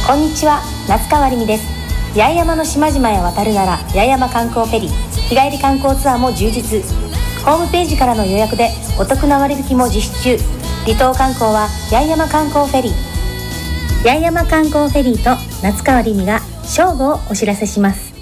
こんにちは、夏川りみです。八重山の島々へ渡るなら八重山観光フェリー、日帰り観光ツアーも充実。ホームページからの予約でお得な割引も実施中。離島観光は八重山観光フェリー。八重山観光フェリーと夏川りみが正午をお知らせします。